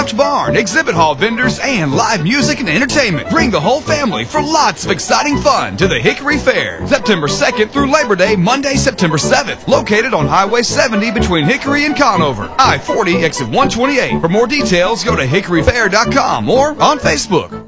Coach Barn, exhibit hall vendors, and live music and entertainment. Bring the whole family for lots of exciting fun to the Hickory Fair, September 2nd through Labor Day, Monday, September 7th, located on Highway 70 between Hickory and Conover, I-40, exit 128. For more details, go to hickoryfair.com or on Facebook.